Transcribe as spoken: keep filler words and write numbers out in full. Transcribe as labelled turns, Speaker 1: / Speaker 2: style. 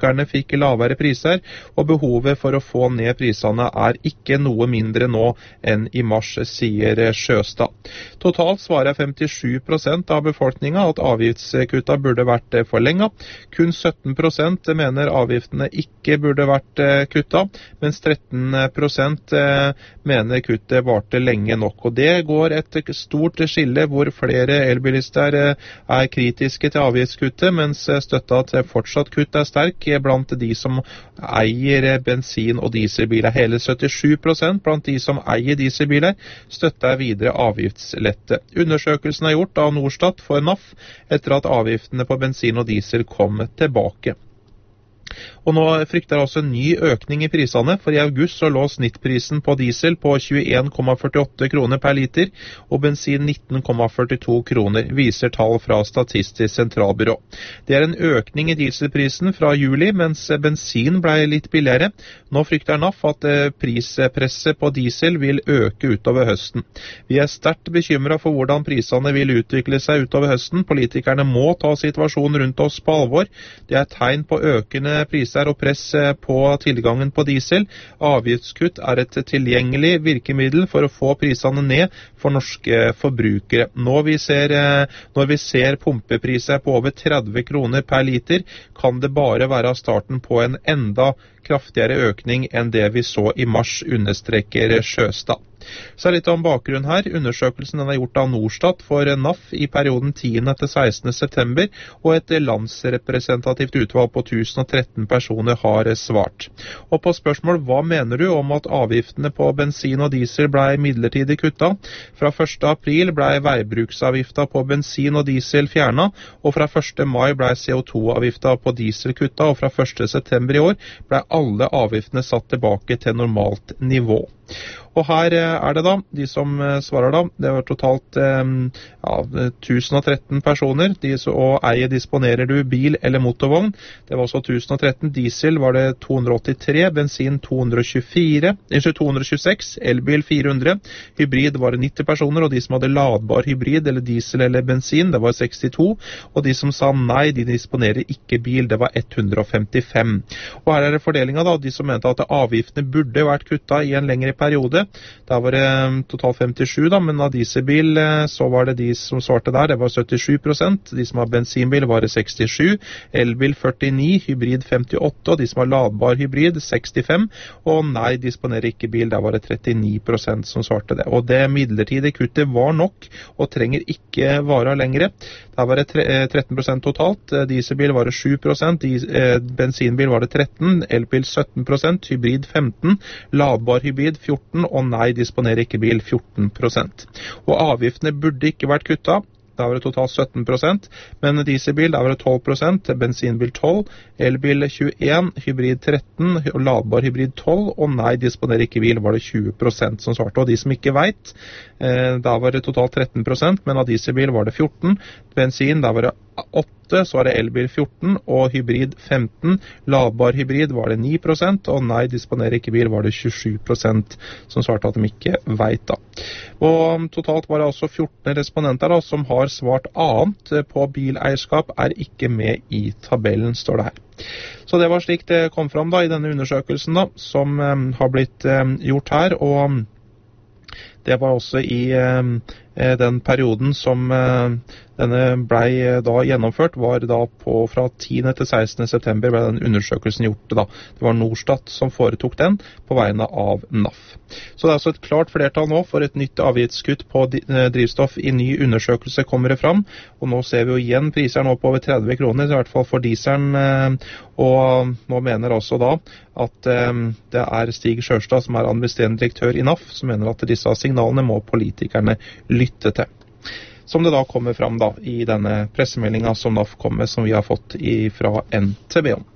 Speaker 1: forbrukerne fikk lavere priser, og behovet for å få ned prisene er ikke noe mindre nå enn i mars, sier Sjøstad. Totalt svarer femtisju prosent av befolkningen at avgiftskutta burde vært forlenget. Kun sytten prosent mener avgiftene ikke burde vært kutta, mens tretten prosent mener kuttet varte lenge nok. Og det går et stort skille hvor flere elbilister er kritiske til avgiftskuttet, mens støtta til fortsatt kutt er sterk blant de som eier bensin- og dieselbiler. Hele syttisju prosent blant de som eier dieselbiler støtter videre avgiftslette. Undersøkelsen er gjort av Norstat for N A F etter at avgiftene på bensin og diesel kom tilbake. Og nå frykter altså en ny økning i prisene, for i august så lå snittprisen på diesel på tjueen komma førtiåtte kroner per liter, og bensin nitten komma førtito kroner, viser tall fra Statistisk sentralbyrå. Det er en økning i dieselprisen fra juli, mens bensin ble litt billigere. Nå frykter N A F at prispresset på diesel vil øke utover høsten. Vi er sterkt bekymret for hvordan prisene vil utvikle seg utover høsten. Politikerne må ta situasjonen rundt oss på alvor. Det er tegn på økende priser og press på tilgangen på diesel. Avgiftskutt er et tilgjengelig virkemiddel for å få prisene ned for norske forbrukere. Når vi ser, når vi ser pumpepriser på over tretti kroner per liter, kan det bare være starten på en enda kraftigere økning enn det vi så i mars, understreker Sjøstad. Så er litt om bakgrunnen her. Undersøkelsen den er gjort av Norstat for N A F i perioden tiende til sekstende september, og et landsrepresentativt utvalg på tusen og tretten personer har svart. Og på spørsmål hva mener du om at avgiftene på bensin og diesel ble midlertidig kutta? Fra første april ble veibruksavgifta på bensin og diesel fjernet, og fra første mai ble C O to avgifta på diesel kutta, og fra første september i år ble alle avgiftene satt tilbake til normalt nivå. Og her er det da, de som svarer da, det var totalt ja, tusen og tretten personer, de som og eier disponerer du bil eller motorvogn. Det var også tusen og tretten, diesel var det to hundre og åttitre, bensin to hundre og tjuefire, to hundre og tjueseks, elbil fire hundre, hybrid var det nitti personer, og de som hadde ladbar hybrid eller diesel eller bensin, det var sekstito, og de som sa nei, de disponerer ikke bil, det var ett hundre og femtifem. Og her er det fordelingen da, de som mente at avgiftene burde vært kutta i en lengre periode. Der var det totalt femtisju da, men av dieselbil så var det de som svarte der, det var syttisju prosent, de som har bensinbil var det sekstisju, elbil førtini, hybrid femtiåtte, og de som har ladbar hybrid sekstifem, og nei, disponerer ikke bil, der var det trettini prosent som svarte det. Og det midlertidige kuttet var nok, og trenger ikke vare lengre. Der var det tretten prosent totalt, dieselbil var det sju prosent, bensinbil var det tretten, elbil sytten prosent, hybrid femten, ladbar hybrid fjorten, og nei, disponerer ikke bil fjorten prosent. Og avgiftene burde ikke vært kutta. Da var det totalt sytten prosent, men dieselbil, da var det tolv prosent, bensinbil tolv, elbil tjueen, hybrid tretten, ladbar hybrid tolv, og nei, disponerer ikke bil, var det tjue prosent som svarte. Og de som ikke vet, eh, da var det totalt tretten prosent, men av dieselbil var det fjorten, bensin, da var det åtte, så var det elbil fjorten, og hybrid femten, ladbar hybrid var det ni prosent, og nei, disponerer ikke bil, var det tjuesju prosent som svarte at de ikke vet da. Og totalt var det altså fjorten respondenter da, som har svart annet på bileierskap, er ikke med i tabellen, står det her. Så det var slik det kom fram da i denne undersøkelsen da, som um, har blitt um, gjort her, og det var også i eh, den perioden som eh, denne ble da gjennomført, var da på fra tiende til sekstende september ble den undersøkelsen gjort da. Det var Norstat som foretok den på vegne av N A F. Så det er altså et klart flertall nå for et nytt avgiftskutt på drivstoff i ny undersøkelse kommer det fram, og nå ser vi jo igjen priser nå på over tretti kroner, i hvert fall for dieselen, eh, og nå mener også da at eh, det er Stig Sjørstad som er administrerende direktør i N A F, som mener at disse signalene må politikerne lytte til. Som det da kommer fram da i denne pressemeldingen som N A F kommer, som vi har fått fra N T B om.